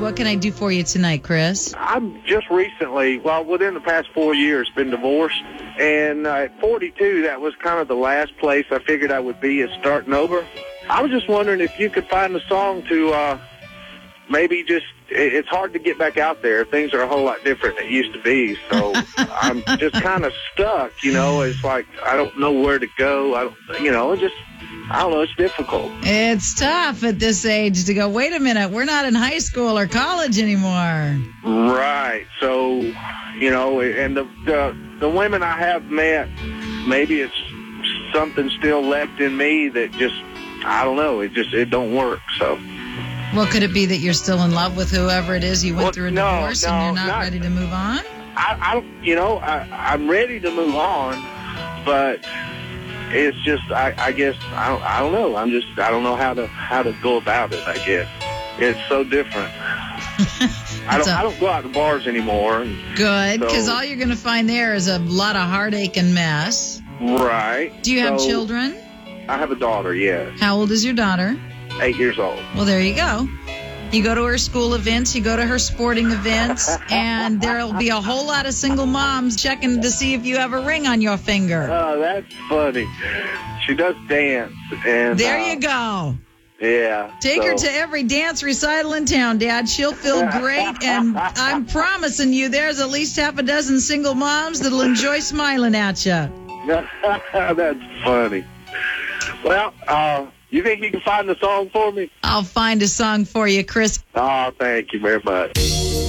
What can I do for you tonight, Chris? I'm just recently, within the past 4 years, been divorced. And at 42, that was kind of the last place I figured I would be, is starting over. I was just wondering if you could find a song to maybe just, it's hard to get back out there. Things are a whole lot different than it used to be. So I'm just kind of stuck, It's like I don't know where to go. I don't know. It's difficult. It's tough at this age to go, wait a minute, we're not in high school or college anymore. Right. So, and the women I have met, maybe it's something still left in me that just, I don't know, it don't work. So. Well, could it be that you're still in love with whoever it is you went through a divorce and you're not ready to move on? I'm ready to move on, but it's just, I guess, I don't know. I don't know how to go about it, I guess. It's so different. I don't go out to bars anymore. Good, because all you're going to find there is a lot of heartache and mess. Right. Do you have children? I have a daughter, yes. How old is your daughter? 8 years old. Well, there you go. You go to her school events, you go to her sporting events, and there'll be a whole lot of single moms checking to see if you have a ring on your finger. Oh, that's funny. She does dance. And there you go. Yeah. Take her to every dance recital in town, Dad. She'll feel great, and I'm promising you there's at least half a dozen single moms that'll enjoy smiling at you. That's funny. Well, you think you can find the song for me? I'll find a song for you, Chris. Oh, thank you very much.